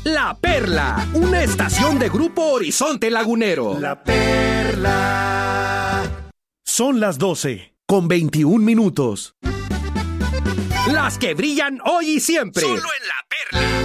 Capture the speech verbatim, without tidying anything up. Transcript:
La Perla, una estación de Grupo Horizonte Lagunero. La Perla. Son las doce, con veintiún minutos. Las que brillan hoy y siempre. Solo en La Perla.